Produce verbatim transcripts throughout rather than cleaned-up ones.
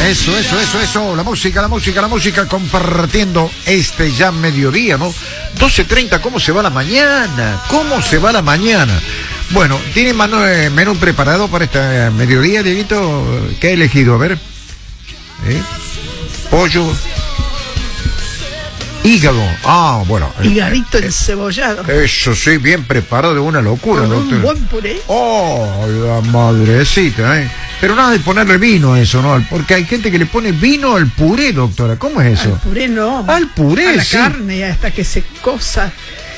Eso, eso, eso, eso, la música, la música, la música, compartiendo este ya mediodía, ¿no? doce treinta, ¿cómo se va la mañana? ¿Cómo se va la mañana? Bueno, ¿tiene menú, eh, menú preparado para este mediodía, Dieguito? ¿Qué ha elegido? A ver. ¿Eh? Pollo. Hígado. Ah, bueno. Higadito encebollado. Eso sí, bien preparado, de una locura, con doctor. Un buen puré. Oh, la madrecita, ¿eh? Pero nada de ponerle vino a eso, ¿no? Porque hay gente que le pone vino al puré, doctora. ¿Cómo es eso? Al puré no. Al puré, a la sí. carne hasta que se cosa.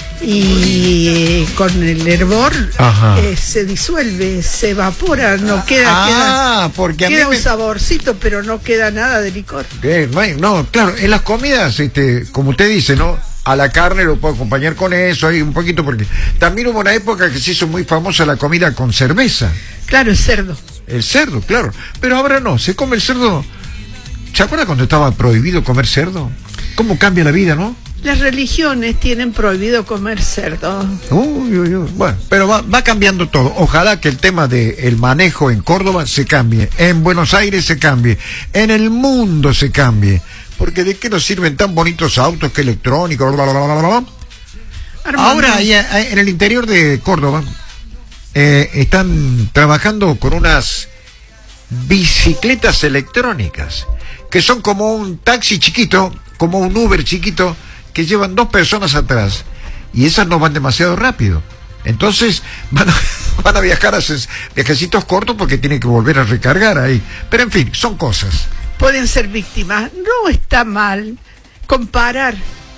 Y eh, con el hervor eh, se disuelve, se evapora, no queda, ah, queda, porque a queda mí un me... saborcito, pero no queda nada de licor. Bien, no, claro, en las comidas, este, como usted dice, ¿no? A la carne lo puedo acompañar con eso, ahí un poquito, porque también hubo una época que se hizo muy famosa la comida con cerveza. Claro, el cerdo. El cerdo, claro. Pero ahora no, se come el cerdo. ¿Se acuerda cuando estaba prohibido comer cerdo? ¿Cómo cambia la vida, no? Las religiones tienen prohibido comer cerdo. Uy, uy, uy. Bueno, pero va, va cambiando todo. Ojalá que el tema del manejo en Córdoba se cambie, en Buenos Aires se cambie, en el mundo se cambie. Porque ¿de qué nos sirven tan bonitos autos que electrónicos? Bla, bla, bla, bla, bla. Ahora, allá, en el interior de Córdoba, eh, están trabajando con unas bicicletas electrónicas, que son como un taxi chiquito, como un Uber chiquito, que llevan dos personas atrás, y esas no van demasiado rápido. Entonces van a, van a viajar a esos viajecitos cortos porque tienen que volver a recargar ahí. Pero en fin, son cosas. Pueden ser víctimas. No está mal comparar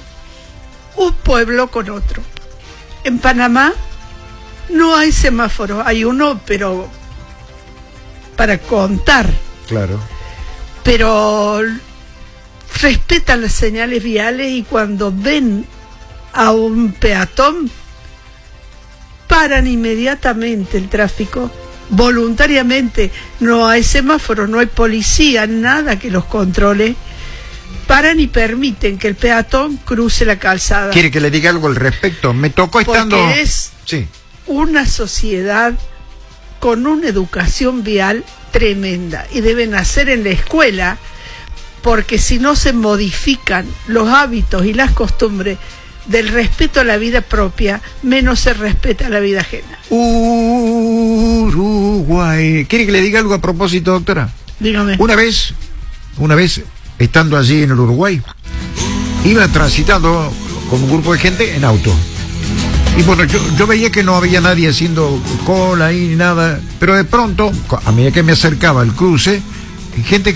un pueblo con otro. En Panamá no hay semáforo, hay uno, pero para contar. Claro. Pero respetan las señales viales y cuando ven a un peatón paran inmediatamente el tráfico, voluntariamente. No hay semáforo, no hay policía, nada que los controle. Paran y permiten que el peatón cruce la calzada. ¿Quiere que le diga algo al respecto? Me tocó estando... Porque es sí. una sociedad con una educación vial tremenda y deben hacer en la escuela, porque si no se modifican los hábitos y las costumbres del respeto a la vida propia, menos se respeta la vida ajena. Uruguay. ¿Quiere que le diga algo a propósito, doctora? Dígame. Una vez, una vez, estando allí en el Uruguay, iba transitando con un grupo de gente en auto. Y bueno, yo, yo veía que no había nadie haciendo cola ahí ni nada, pero de pronto, a medida que me acercaba al cruce, gente